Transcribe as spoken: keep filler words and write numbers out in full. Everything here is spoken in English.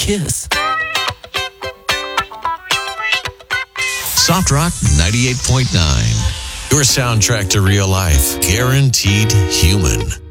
kiss. Soft Rock ninety-eight point nine. Your soundtrack to real life. Guaranteed human.